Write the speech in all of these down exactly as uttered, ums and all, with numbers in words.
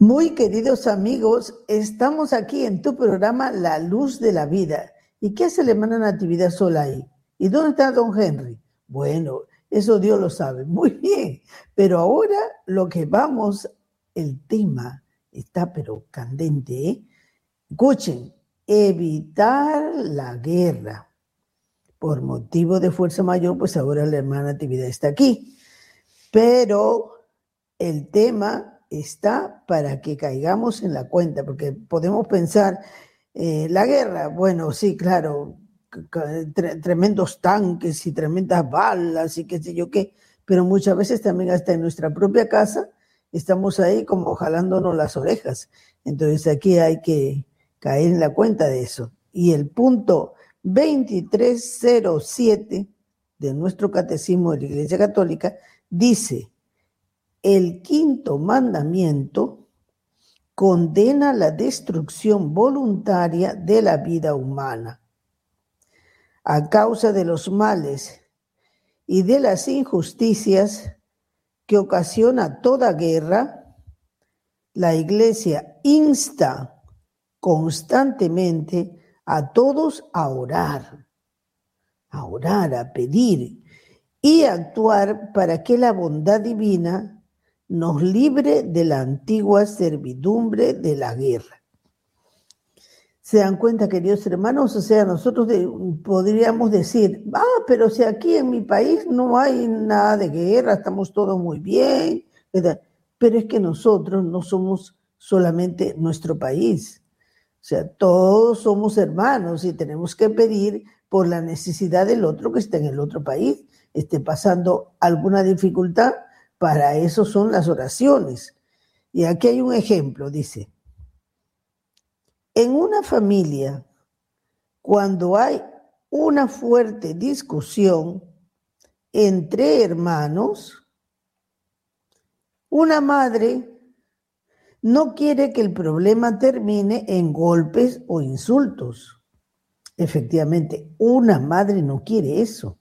Muy queridos amigos, estamos aquí en tu programa La Luz de la Vida. ¿Y qué hace la hermana Natividad sola ahí? ¿Y dónde está don Henry? Bueno, eso Dios lo sabe. Muy bien, pero ahora lo que vamos, el tema está pero candente, ¿eh? Escuchen, evitar la guerra. Por motivo de fuerza mayor, pues ahora la hermana Natividad está aquí. Pero el tema está para que caigamos en la cuenta, porque podemos pensar, eh, la guerra, bueno, sí, claro, tre- tremendos tanques y tremendas balas y qué sé yo qué, pero muchas veces también hasta en nuestra propia casa estamos ahí como jalándonos las orejas. Entonces aquí hay que caer en la cuenta de eso. Y el punto veintitrés cero siete de nuestro catecismo de la Iglesia Católica dice: el quinto mandamiento condena la destrucción voluntaria de la vida humana. A causa de los males y de las injusticias que ocasiona toda guerra, la Iglesia insta constantemente a todos a orar, a orar, a pedir y a actuar para que la bondad divina nos libre de la antigua servidumbre de la guerra. ¿Se dan cuenta, queridos hermanos? O sea, nosotros de, podríamos decir, ah, pero si aquí en mi país no hay nada de guerra, estamos todos muy bien, ¿verdad? Pero es que nosotros no somos solamente nuestro país. O sea, todos somos hermanos y tenemos que pedir por la necesidad del otro que está en el otro país, esté pasando alguna dificultad. Para eso son las oraciones. Y aquí hay un ejemplo, dice: en una familia, cuando hay una fuerte discusión entre hermanos, una madre no quiere que el problema termine en golpes o insultos. Efectivamente, una madre no quiere eso.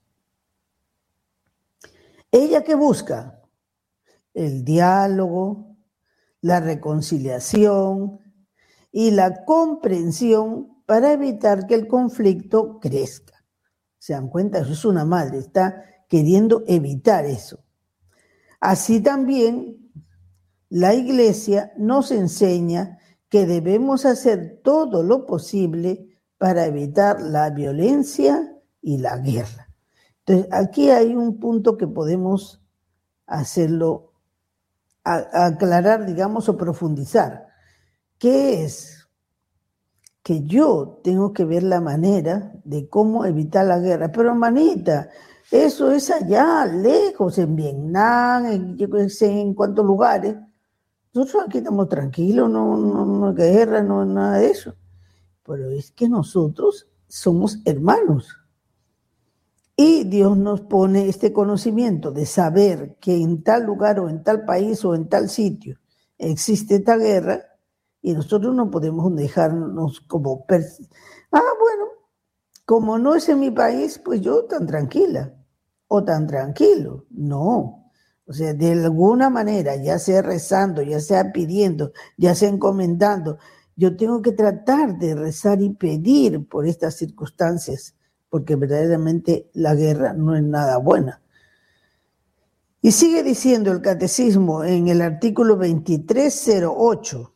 ¿Ella qué busca? El diálogo, la reconciliación y la comprensión para evitar que el conflicto crezca. ¿Se dan cuenta? Eso es una madre, está queriendo evitar eso. Así también la Iglesia nos enseña que debemos hacer todo lo posible para evitar la violencia y la guerra. Entonces, aquí hay un punto que podemos hacerlo, a, aclarar, digamos, o profundizar. ¿Qué es? Que yo tengo que ver la manera de cómo evitar la guerra. Pero, hermanita, eso es allá, lejos, en Vietnam, en, yo qué sé, en cuántos lugares. Nosotros aquí estamos tranquilos, no, no, no hay guerra, no nada de eso. Pero es que nosotros somos hermanos. Y Dios nos pone este conocimiento de saber que en tal lugar o en tal país o en tal sitio existe esta guerra, y nosotros no podemos dejarnos como... Pers- ah, bueno, como no es en mi país, pues yo tan tranquila o tan tranquilo. No. O sea, de alguna manera, ya sea rezando, ya sea pidiendo, ya sea encomendando, yo tengo que tratar de rezar y pedir por estas circunstancias, porque verdaderamente la guerra no es nada buena. Y sigue diciendo el catecismo en el artículo veintitrés cero ocho,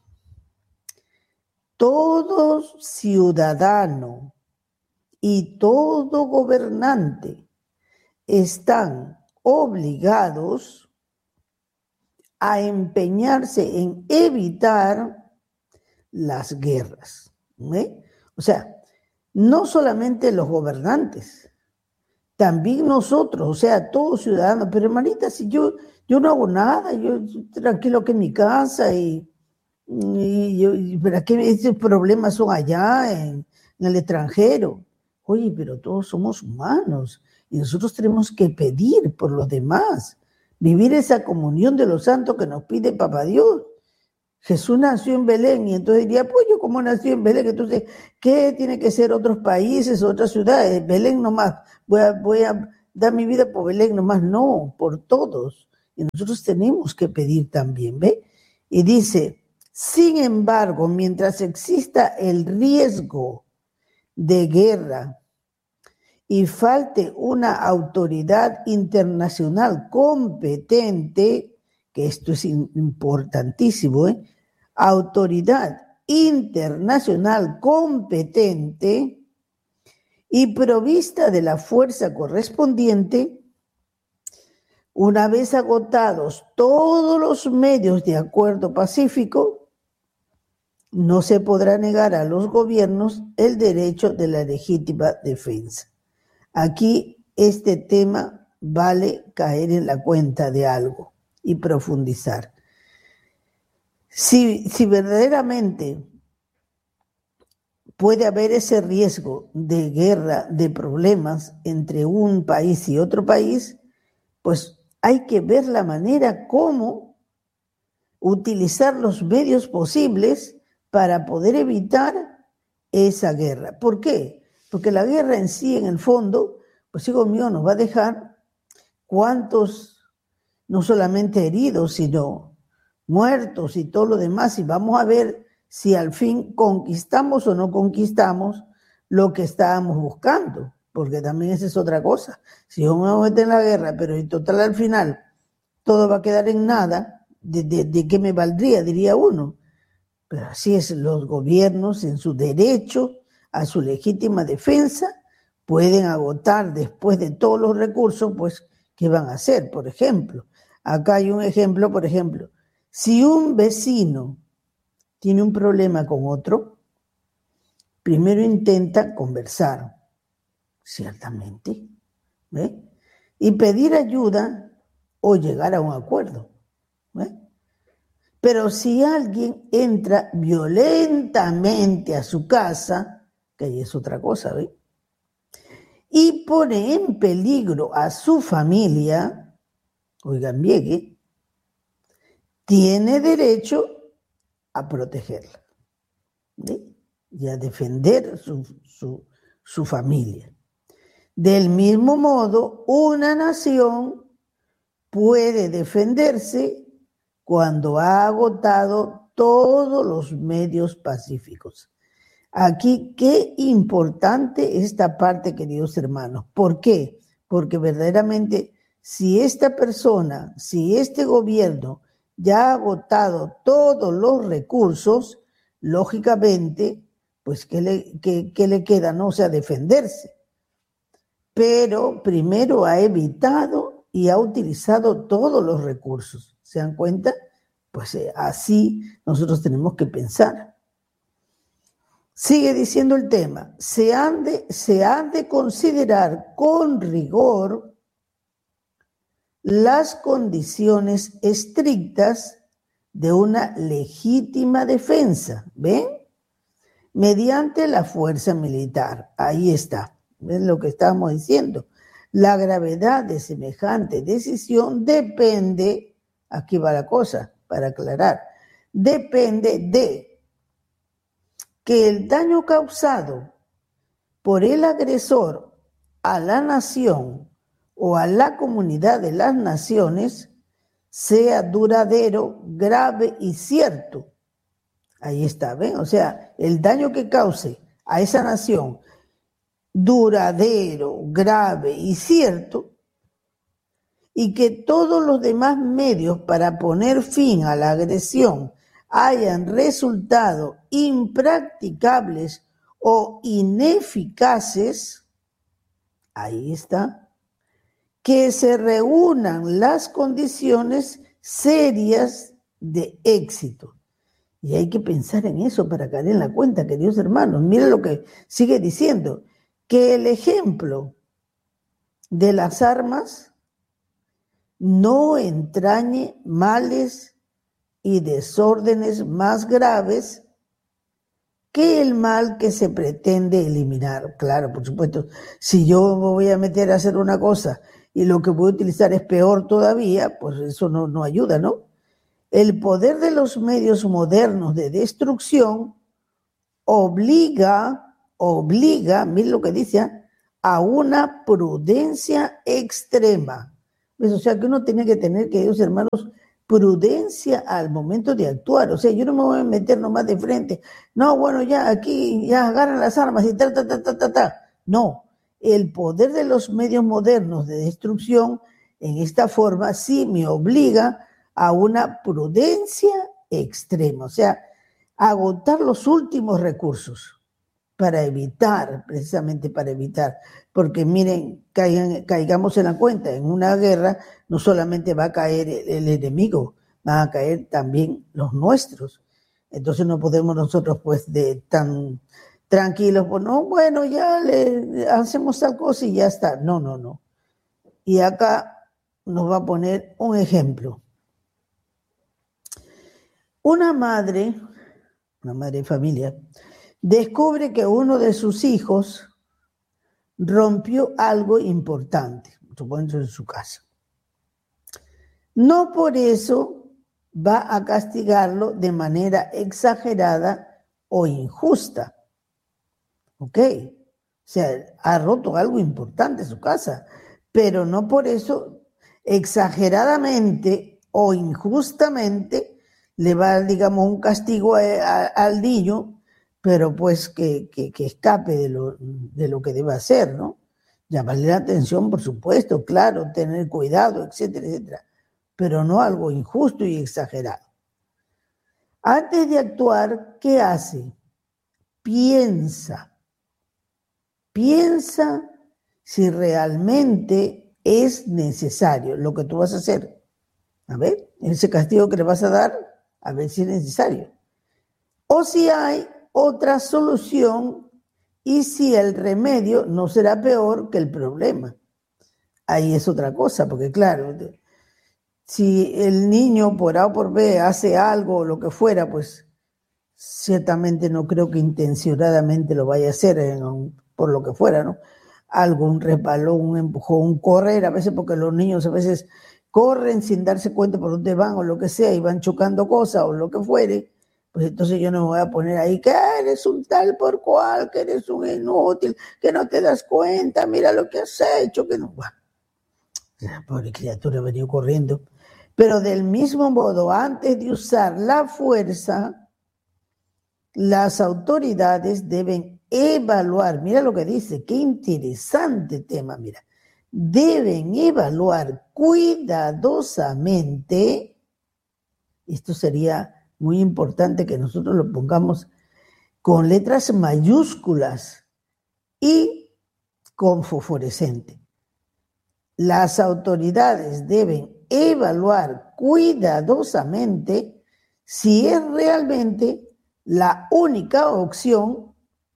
todo ciudadano y todo gobernante están obligados a empeñarse en evitar las guerras. ¿eh? O sea, no solamente los gobernantes, también nosotros, o sea, todos ciudadanos. Pero hermanita, si yo, yo no hago nada, yo tranquilo que en mi casa y, y, yo, y ¿para qué esos problemas son allá en, en el extranjero? Oye, pero todos somos humanos y nosotros tenemos que pedir por los demás, vivir esa comunión de los santos que nos pide Papá Dios. Jesús nació en Belén y entonces diría, pues yo como nací en Belén, entonces, ¿qué tiene que ser otros países, otras ciudades? Belén nomás, voy a, voy a dar mi vida por Belén nomás, no, por todos. Y nosotros tenemos que pedir también, ¿ve? Y dice, Sin embargo, mientras exista el riesgo de guerra y falte una autoridad internacional competente, que esto es importantísimo, ¿eh? Autoridad internacional competente y provista de la fuerza correspondiente, una vez agotados todos los medios de acuerdo pacífico, no se podrá negar a los gobiernos el derecho de la legítima defensa. Aquí este tema vale caer en la cuenta de algo y profundizar. Si, si verdaderamente puede haber ese riesgo de guerra, de problemas entre un país y otro país, pues hay que ver la manera cómo utilizar los medios posibles para poder evitar esa guerra. ¿Por qué? Porque la guerra en sí, en el fondo, pues hijo mío, nos va a dejar cuántos, no solamente heridos, sino muertos y todo lo demás, y vamos a ver si al fin conquistamos o no conquistamos lo que estábamos buscando, porque también esa es otra cosa. Si yo me meto en la guerra, pero en total al final todo va a quedar en nada, ¿de, de, de qué me valdría? Diría uno. Pero así es, los gobiernos en su derecho a su legítima defensa pueden agotar después de todos los recursos, pues, ¿qué van a hacer? Por ejemplo, acá hay un ejemplo, por ejemplo, si un vecino tiene un problema con otro, primero intenta conversar, ciertamente, ¿ve? Y pedir ayuda o llegar a un acuerdo, ¿ve? Pero si alguien entra violentamente a su casa, que ahí es otra cosa, ¿ve? Y pone en peligro a su familia, oigan bien, ¿eh? Tiene derecho a protegerla, ¿ve? Y a defender su, su, su familia. Del mismo modo, una nación puede defenderse cuando ha agotado todos los medios pacíficos. Aquí, qué importante esta parte, queridos hermanos. ¿Por qué? Porque verdaderamente, si esta persona, si este gobierno ya ha agotado todos los recursos, lógicamente, pues, ¿qué le, qué, qué le queda? No, o sea, defenderse. Pero primero ha evitado y ha utilizado todos los recursos. ¿Se dan cuenta? Pues eh, así nosotros tenemos que pensar. Sigue diciendo el tema, se han de, se han de considerar con rigor las condiciones estrictas de una legítima defensa, ¿ven? Mediante la fuerza militar. Ahí está, ¿ven lo que estábamos diciendo? La gravedad de semejante decisión depende, aquí va la cosa, para aclarar, depende de que el daño causado por el agresor a la nación o a la comunidad de las naciones sea duradero, grave y cierto. Ahí está, ¿ven? O sea, el daño que cause a esa nación duradero, grave y cierto, y que todos los demás medios para poner fin a la agresión hayan resultado impracticables o ineficaces, ahí está, que se reúnan las condiciones serias de éxito. Y hay que pensar en eso para caer en la cuenta, queridos hermanos. Miren lo que sigue diciendo, que el ejemplo de las armas no entrañe males y desórdenes más graves que el mal que se pretende eliminar. Claro, por supuesto, si yo me voy a meter a hacer una cosa y lo que voy a utilizar es peor todavía, pues eso no, no ayuda, ¿no? El poder de los medios modernos de destrucción obliga, obliga, miren lo que dice, a una prudencia extrema. ¿Ves? O sea que uno tiene que tener, queridos hermanos, prudencia al momento de actuar. O sea, yo no me voy a meter nomás de frente. No, bueno, ya aquí, ya agarran las armas y ta, ta, ta, ta, ta, ta. No, el poder de los medios modernos de destrucción en esta forma sí me obliga a una prudencia extrema. O sea, agotar los últimos recursos para evitar, precisamente para evitar, porque miren, caigan, caigamos en la cuenta, en una guerra no solamente va a caer el, el enemigo, van a caer también los nuestros. Entonces no podemos nosotros pues de tan tranquilos, pues no, bueno, ya le hacemos tal cosa y ya está. No, no, no. Y acá nos va a poner un ejemplo. Una madre, una madre de familia, descubre que uno de sus hijos rompió algo importante, supongo en su casa. No por eso va a castigarlo de manera exagerada o injusta. ¿Ok? O sea, ha roto algo importante en su casa, pero no por eso exageradamente o injustamente le va a dar, digamos, un castigo a, a, al niño, pero pues que, que, que escape de lo, de lo que debe hacer, ¿no? Llamarle la atención, por supuesto, claro, tener cuidado, etcétera, etcétera, pero no algo injusto y exagerado. Antes de actuar, ¿qué hace? Piensa. Piensa si realmente es necesario lo que tú vas a hacer. A ver, ese castigo que le vas a dar, a ver si es necesario. O si hay otra solución y si el remedio no será peor que el problema. Ahí es otra cosa, porque claro, si el niño por A o por B hace algo o lo que fuera, pues ciertamente no creo que intencionadamente lo vaya a hacer en, por lo que fuera, ¿no? Algo, un resbalón, un empujón, un correr, a veces porque los niños a veces corren sin darse cuenta por dónde van o lo que sea y van chocando cosas o lo que fuere, pues entonces yo no me voy a poner ahí que eres un tal por cual, que eres un inútil, que no te das cuenta, mira lo que has hecho, que no. Bueno, la pobre criatura ha venido corriendo. Pero del mismo modo, antes de usar la fuerza, las autoridades deben evaluar, mira lo que dice, qué interesante tema, mira, deben evaluar cuidadosamente, esto sería muy importante que nosotros lo pongamos con letras mayúsculas y con fosforescente. Las autoridades deben evaluar cuidadosamente si es realmente la única opción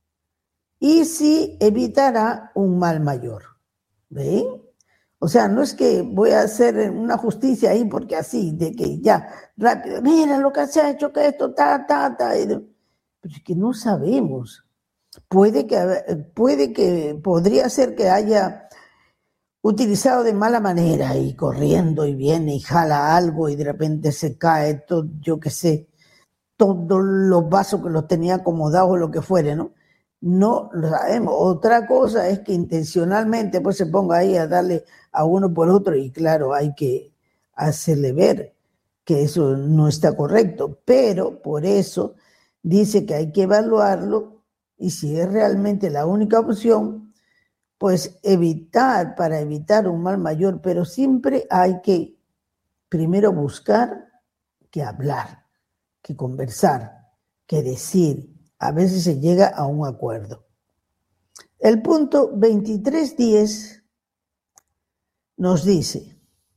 y si evitará un mal mayor. ¿Ven? O sea, no es que voy a hacer una justicia ahí porque así, de que ya, rápido, mira lo que se ha hecho, que esto, ta, ta, ta. Pero es que no sabemos. Puede que, puede que, podría ser que haya utilizado de mala manera y corriendo y viene y jala algo y de repente se cae todo, yo qué sé, todos los vasos que los tenía acomodados o lo que fuere, ¿no? No lo sabemos. Otra cosa es que intencionalmente pues se ponga ahí a darle a uno por otro y claro, hay que hacerle ver que eso no está correcto, pero por eso dice que hay que evaluarlo y si es realmente la única opción, pues evitar, para evitar un mal mayor, pero siempre hay que primero buscar que hablar, que conversar, que decir. A veces se llega a un acuerdo. El punto veintitrés diez nos dice,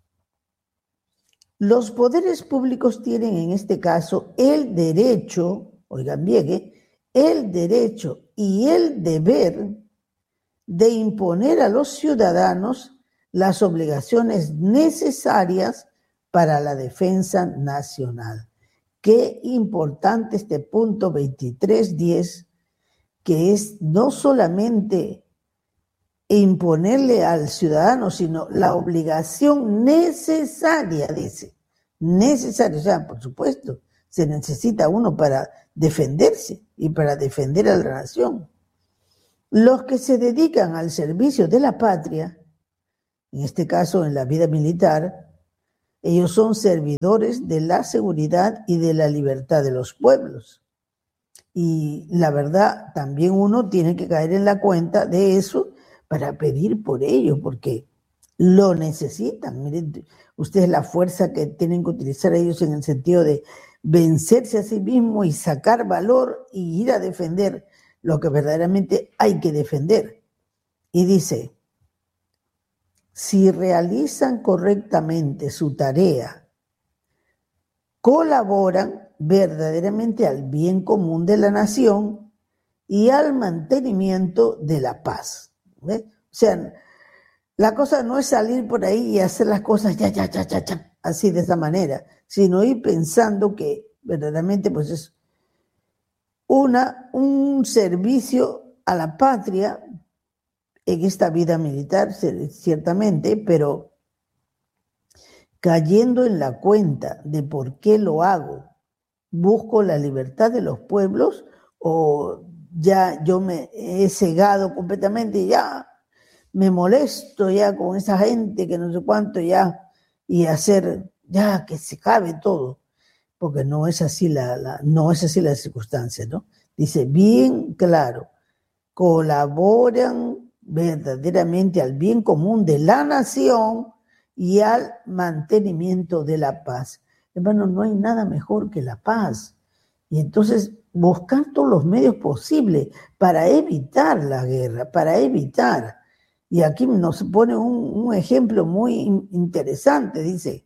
los poderes públicos tienen en este caso el derecho, oigan bien, ¿eh? el derecho y el deber de imponer a los ciudadanos las obligaciones necesarias para la defensa nacional. Qué importante este punto veintitrés diez, que es no solamente imponerle al ciudadano, sino la obligación necesaria, dice, necesaria, o sea, por supuesto, se necesita uno para defenderse y para defender a la nación. Los que se dedican al servicio de la patria, en este caso en la vida militar, Ellos son servidores de la seguridad y de la libertad de los pueblos. Y la verdad, también uno tiene que caer en la cuenta de eso para pedir por ellos, porque lo necesitan. Miren, ustedes la fuerza que tienen que utilizar ellos en el sentido de vencerse a sí mismos y sacar valor y ir a defender lo que verdaderamente hay que defender. Y dice, si realizan correctamente su tarea, colaboran verdaderamente al bien común de la nación y al mantenimiento de la paz. ¿Ves? O sea, la cosa no es salir por ahí y hacer las cosas ya, ya, ya, ya, ya, así de esa manera, sino ir pensando que verdaderamente pues es una, un servicio a la patria en esta vida militar, ciertamente, pero cayendo en la cuenta de por qué lo hago, busco la libertad de los pueblos o ya yo me he cegado completamente y ya me molesto ya con esa gente que no sé cuánto ya y hacer ya que se acabe todo, porque no es así la, la no es así la circunstancia, ¿no? Dice bien claro, colaboran verdaderamente al bien común de la nación y al mantenimiento de la paz. Hermano, no hay nada mejor que la paz. Y entonces buscar todos los medios posibles para evitar la guerra, para evitar. Y aquí nos pone un, un ejemplo muy interesante, dice,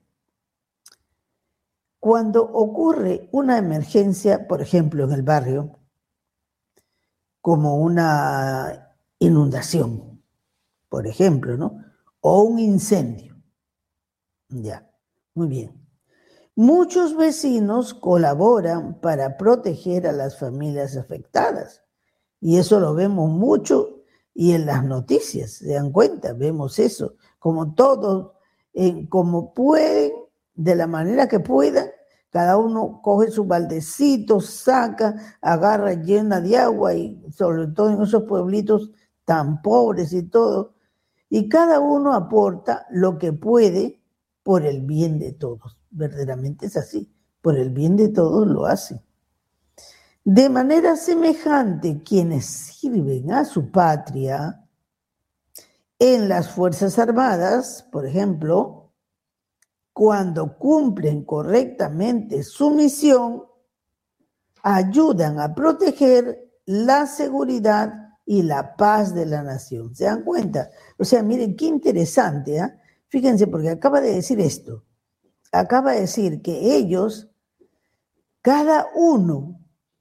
cuando ocurre una emergencia, por ejemplo, en el barrio, como una inundación, por ejemplo, ¿no? O un incendio. Ya, muy bien. Muchos vecinos colaboran para proteger a las familias afectadas. Y eso lo vemos mucho y en las noticias, se dan cuenta, vemos eso. Como todos, eh, como pueden, de la manera que puedan, cada uno coge su baldecito, saca, agarra, llena de agua y sobre todo en esos pueblitos tan pobres y todo. Y cada uno aporta lo que puede por el bien de todos. Verdaderamente es así. Por el bien de todos lo hace. De manera semejante, quienes sirven a su patria en las Fuerzas Armadas, por ejemplo, cuando cumplen correctamente su misión, ayudan a proteger la seguridad y la paz de la nación. ¿Se dan cuenta? O sea, miren qué interesante, ¿eh? Fíjense, porque acaba de decir esto. Acaba de decir que ellos, cada uno,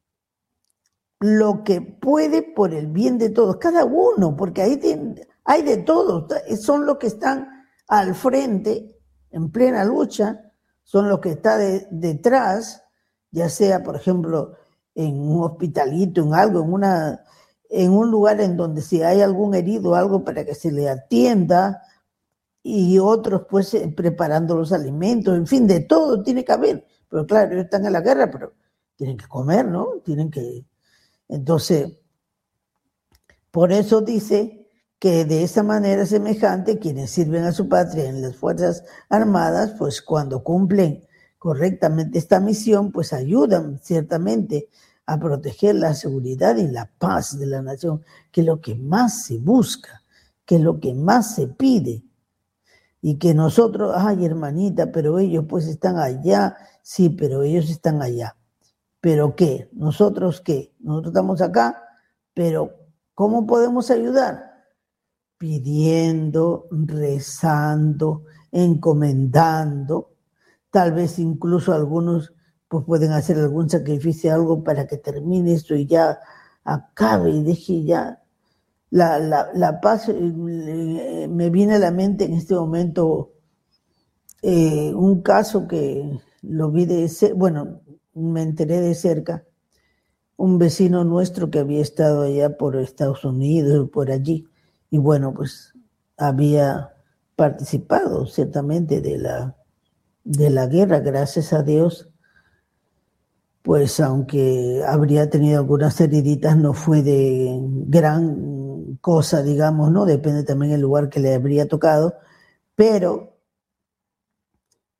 lo que puede por el bien de todos, cada uno, porque ahí tiene, hay de todos, son los que están al frente, en plena lucha, son los que están de, detrás, ya sea, por ejemplo, en un hospitalito, en algo, en, una, en un lugar en donde si hay algún herido, algo para que se le atienda, y otros pues preparando los alimentos, en fin, de todo tiene que haber. Pero claro, ellos están en la guerra, pero tienen que comer, ¿no? Tienen que... Entonces, por eso dice que de esa manera semejante, quienes sirven a su patria en las Fuerzas Armadas, pues cuando cumplen correctamente esta misión, pues ayudan ciertamente a proteger la seguridad y la paz de la nación, que es lo que más se busca, que es lo que más se pide. Y que nosotros, ay hermanita, pero ellos pues están allá, sí, pero ellos están allá. ¿Pero qué? ¿Nosotros qué? Nosotros estamos acá, pero ¿cómo podemos ayudar? Pidiendo, rezando, encomendando. Tal vez incluso algunos pues pueden hacer algún sacrificio, algo para que termine esto y ya acabe y deje ya. La, la, la paz, eh, me viene a la mente en este momento eh, un caso que lo vi de cerca, bueno, me enteré de cerca, un vecino nuestro que había estado allá por Estados Unidos, por allí, y bueno, pues había participado ciertamente de la, de la guerra, gracias a Dios, pues aunque habría tenido algunas heriditas, no fue de gran cosa, digamos, ¿no? Depende también del lugar que le habría tocado, pero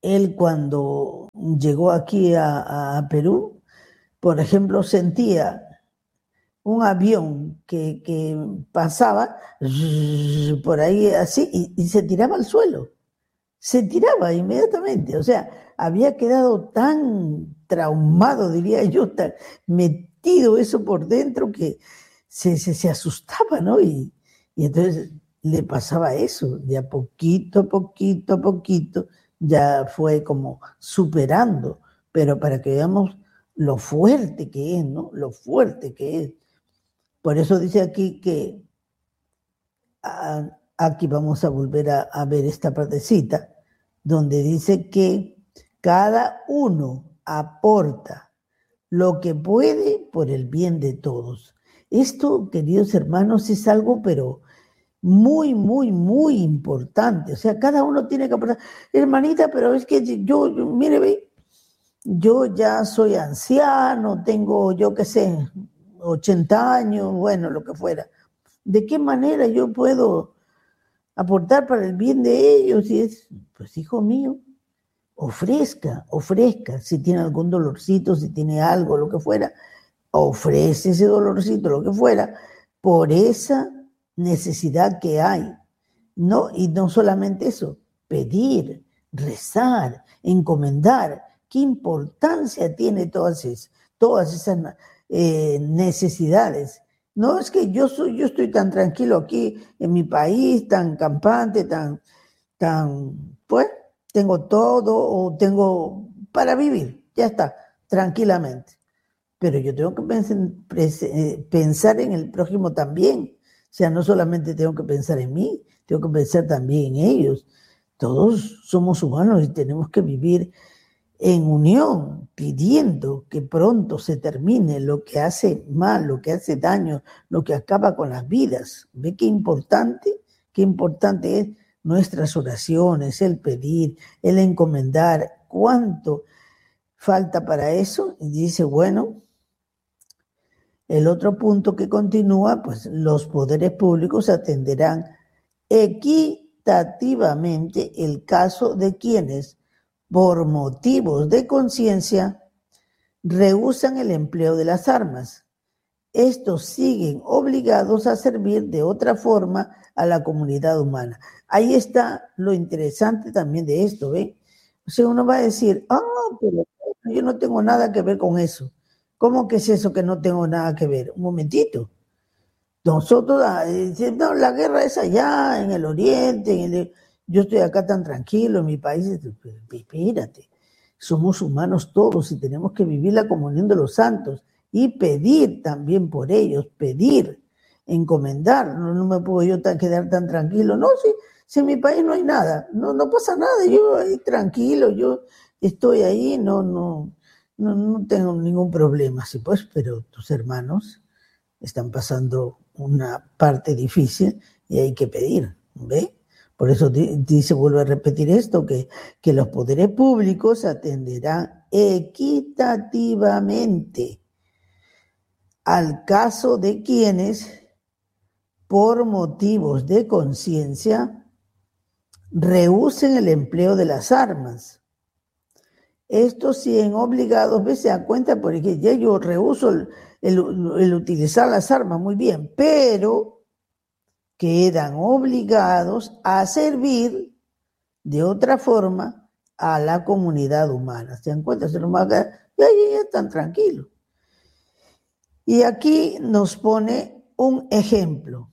él cuando llegó aquí a, a Perú, por ejemplo, sentía un avión que, que pasaba por ahí así y, y se tiraba al suelo. Se tiraba inmediatamente. O sea, había quedado tan traumado, diría yo, tan metido eso por dentro que se, se, se asustaba, ¿no? Y, y entonces le pasaba eso, de a poquito, a poquito, a poquito, ya fue como superando, pero para que veamos lo fuerte que es, ¿no? Lo fuerte que es. Por eso dice aquí que, a, aquí vamos a volver a, a ver esta partecita, donde dice que cada uno aporta lo que puede por el bien de todos. Esto, queridos hermanos, es algo, pero muy, muy, muy importante. O sea, cada uno tiene que aportar. Hermanita, pero es que yo, yo mire, ve, yo ya soy anciano, tengo, yo qué sé, ochenta años, bueno, lo que fuera. ¿De qué manera yo puedo aportar para el bien de ellos? Y es, pues hijo mío, ofrezca, ofrezca, si tiene algún dolorcito, si tiene algo, lo que fuera, ofrece ese dolorcito, lo que fuera, por esa necesidad que hay, ¿no? Y no solamente eso, pedir, rezar, encomendar. ¿Qué importancia tiene todas esas, todas esas eh, necesidades? No es que yo soy, yo estoy tan tranquilo aquí en mi país, tan campante, tan, tan, pues, tengo todo o tengo para vivir, ya está, tranquilamente. Pero yo tengo que pensar en el prójimo también. O sea, no solamente tengo que pensar en mí, tengo que pensar también en ellos. Todos somos humanos y tenemos que vivir en unión, pidiendo que pronto se termine lo que hace mal, lo que hace daño, lo que acaba con las vidas. ¿Ve qué importante? Qué importante es nuestras oraciones, el pedir, el encomendar. ¿Cuánto falta para eso? Y dice, bueno, el otro punto que continúa, pues los poderes públicos atenderán equitativamente el caso de quienes, por motivos de conciencia, rehúsan el empleo de las armas. Estos siguen obligados a servir de otra forma a la comunidad humana. Ahí está lo interesante también de esto, ¿ve? O sea, uno va a decir, ah, pero yo no tengo nada que ver con eso. ¿Cómo que es eso que no tengo nada que ver? Un momentito. Nosotros, no, la guerra es allá, en el oriente, en el, yo estoy acá tan tranquilo, en mi país. Espérate, somos humanos todos y tenemos que vivir la comunión de los santos y pedir también por ellos, pedir, encomendar. No, no me puedo yo tan, quedar tan tranquilo. No, si, si en mi país no hay nada, no, no pasa nada, yo ahí tranquilo, yo estoy ahí, no, no, no, no tengo ningún problema. Sí, pues, pero tus hermanos están pasando una parte difícil y hay que pedir, ¿ve? Por eso dice, vuelvo a repetir esto, que, que los poderes públicos atenderán equitativamente al caso de quienes, por motivos de conciencia, rehúsen el empleo de las armas. Estos siguen obligados, ¿ves? Se dan cuenta, porque ya yo rehuso el, el, el utilizar las armas, muy bien, pero quedan obligados a servir de otra forma a la comunidad humana. ¿Se dan cuenta? Se nos ya, ya, ya están tranquilos. Y aquí nos pone un ejemplo.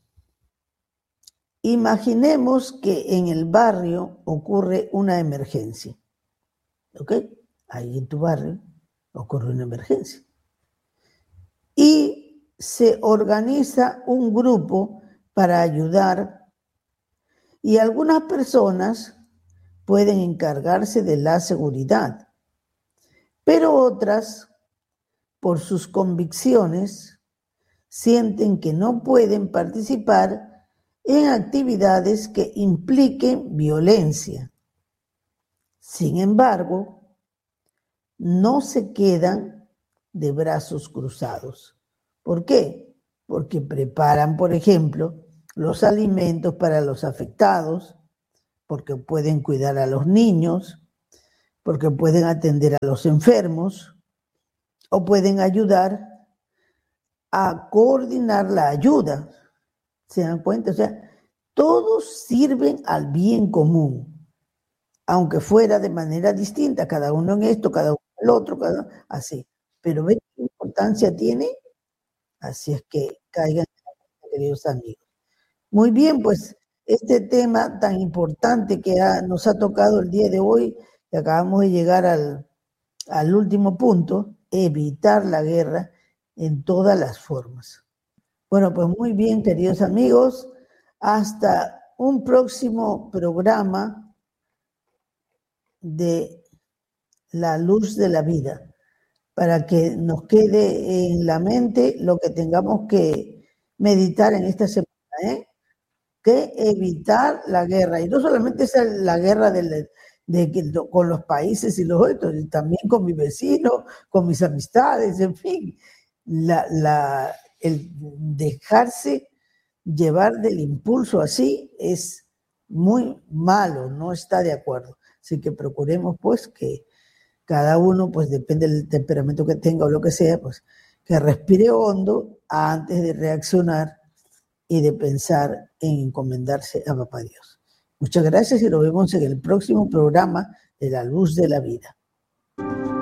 Imaginemos que en el barrio ocurre una emergencia. ¿Ok? Ahí en tu barrio ocurre una emergencia. Y se organiza un grupo para ayudar y algunas personas pueden encargarse de la seguridad, pero otras, por sus convicciones, sienten que no pueden participar en actividades que impliquen violencia. Sin embargo, no se quedan de brazos cruzados. ¿Por qué? Porque preparan, por ejemplo, los alimentos para los afectados, porque pueden cuidar a los niños, porque pueden atender a los enfermos o pueden ayudar a coordinar la ayuda. ¿Se dan cuenta? O sea, todos sirven al bien común, aunque fuera de manera distinta, cada uno en esto, cada uno en el otro, cada así. Pero ¿ven qué importancia tiene? Así es que caigan, queridos amigos. Muy bien, pues este tema tan importante que ha, nos ha tocado el día de hoy, que acabamos de llegar al, al último punto, evitar la guerra en todas las formas. Bueno, pues muy bien, queridos amigos, hasta un próximo programa de La Luz de la Vida, para que nos quede en la mente lo que tengamos que meditar en esta semana, ¿eh? Que evitar la guerra, y no solamente es la guerra de, la, de, de, con los países y los otros, también con mis vecinos, con mis amistades, en fin, la, la, el dejarse llevar del impulso así es muy malo, no está de acuerdo. Así que procuremos pues que cada uno, pues depende del temperamento que tenga o lo que sea, pues que respire hondo antes de reaccionar y de pensar en encomendarse a Papá Dios. Muchas gracias y nos vemos en el próximo programa de La Luz de la Vida.